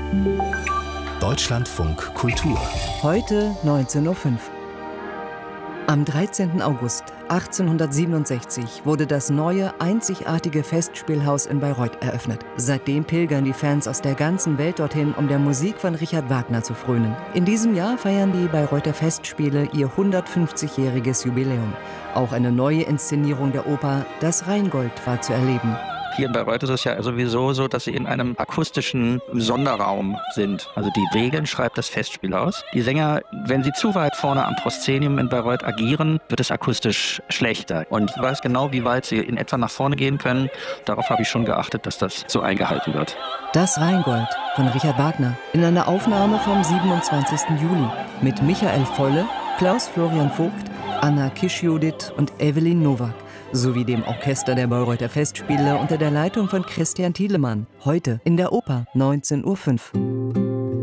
Deutschlandfunk Kultur. Heute 19:05 Uhr. Am 13. August 1867 wurde das neue, einzigartige Festspielhaus in Bayreuth eröffnet. Seitdem pilgern die Fans aus der ganzen Welt dorthin, um der Musik von Richard Wagner zu frönen. In diesem Jahr feiern die Bayreuther Festspiele ihr 150-jähriges Jubiläum. Auch eine neue Inszenierung der Oper Das Rheingold war zu erleben. Hier in Bayreuth ist es ja sowieso so, dass sie in einem akustischen Sonderraum sind. Also die Regeln schreibt das Festspielhaus. Die Sänger, wenn sie zu weit vorne am Proszenium in Bayreuth agieren, wird es akustisch schlechter. Und ich weiß genau, wie weit sie in etwa nach vorne gehen können. Darauf habe ich schon geachtet, dass das so eingehalten wird. Das Rheingold von Richard Wagner in einer Aufnahme vom 27. Juli mit Michael Volle, Klaus Florian Vogt, Anna Kisch-Judith und Evelyn Nowak sowie dem Orchester der Bayreuther Festspiele unter der Leitung von Christian Thielemann. Heute in der Oper 19:05 Uhr.